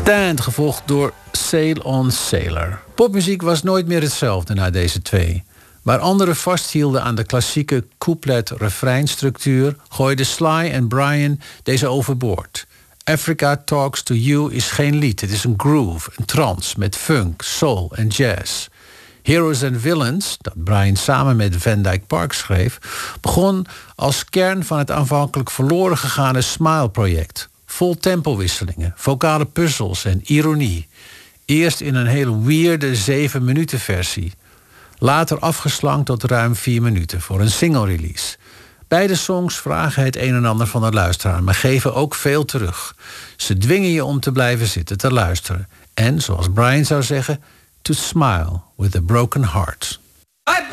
Stand, gevolgd door Sail on Sailor. Popmuziek was nooit meer hetzelfde na deze twee. Waar anderen vasthielden aan de klassieke couplet-refreinstructuur, gooiden Sly en Brian deze overboord. Africa Talks to You is geen lied, het is een groove, een trance met funk, soul en jazz. Heroes and Villains, dat Brian samen met Van Dyke Park schreef, begon als kern van het aanvankelijk verloren gegane Smile-project. Vol tempowisselingen, vocale puzzels en ironie. Eerst in een hele weirde 7-minuten versie. Later afgeslankt tot ruim 4 minuten voor een single-release. Beide songs vragen het een en ander van de luisteraar, maar geven ook veel terug. Ze dwingen je om te blijven zitten, te luisteren. En, zoals Brian zou zeggen, to smile with a broken heart.